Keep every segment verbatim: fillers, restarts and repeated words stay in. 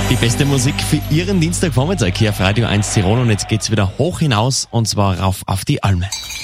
Die beste Musik für Ihren Dienstagvormittag hier auf Radio eins Tirol und jetzt geht's wieder hoch hinaus und zwar rauf auf die Alme.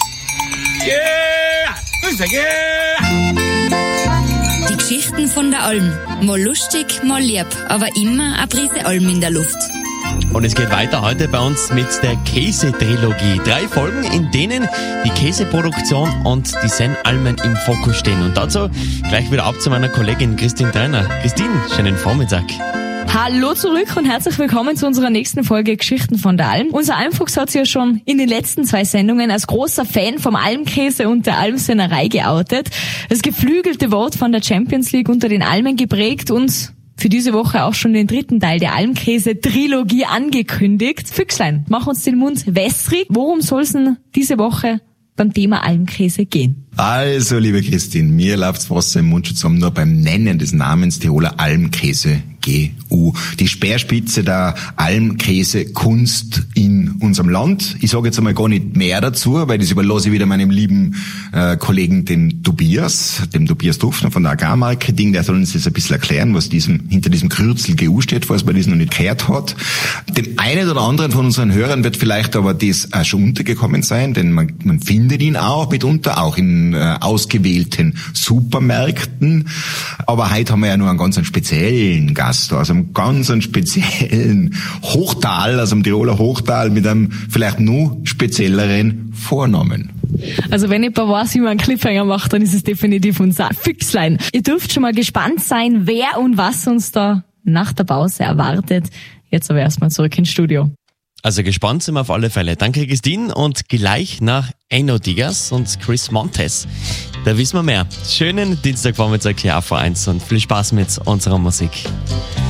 Yeah! Yeah! Die Geschichten von der Alm. Mal lustig, mal lieb, aber immer eine Prise Alm in der Luft. Und es geht weiter heute bei uns mit der Käse-Trilogie. Drei Folgen, in denen die Käseproduktion und die Sennalmen im Fokus stehen. Und dazu gleich wieder ab zu meiner Kollegin Christine Trainer. Christine, schönen Vormittag. Hallo zurück und herzlich willkommen zu unserer nächsten Folge Geschichten von der Alm. Unser Almfuchs hat sich ja schon in den letzten zwei Sendungen als großer Fan vom Almkäse und der Almsennerei geoutet. Das geflügelte Wort von der Champions League unter den Almen geprägt und für diese Woche auch schon den dritten Teil der Almkäse-Trilogie angekündigt. Füchslein, mach uns den Mund wässrig. Worum soll's denn diese Woche beim Thema Almkäse gehen? Also, liebe Christine, mir läuft's Wasser im Mund schon zusammen, nur beim Nennen des Namens Tiroler Almkäse G U. Die Speerspitze der Almkäse-Kunst in unserem Land. Ich sage jetzt einmal gar nicht mehr dazu, weil das überlasse ich wieder meinem lieben äh, Kollegen, den Tobias, dem Tobias Dufner von der Agrarmarketing. Der soll uns jetzt ein bisschen erklären, was diesem hinter diesem Kürzel G U steht, falls man das noch nicht gehört hat. Dem einen oder anderen von unseren Hörern wird vielleicht aber das auch schon untergekommen sein, denn man, man findet ihn auch mitunter, auch in äh, ausgewählten Supermärkten. Aber heute haben wir ja nur einen ganz speziellen Gast, also einem ganz speziellen Hochtal, also einem Tiroler Hochtal mit einem vielleicht noch spezielleren Vornamen. Also wenn jemand weiß, wie man einen Cliffhanger macht, dann ist es definitiv unser Füchslein. Ihr dürft schon mal gespannt sein, wer und was uns da nach der Pause erwartet. Jetzt aber erstmal zurück ins Studio. Also gespannt sind wir auf alle Fälle. Danke Christine und gleich nach Eno Digas und Chris Montes. Da wissen wir mehr. Schönen Dienstagvormittag hier auf V eins und viel Spaß mit unserer Musik.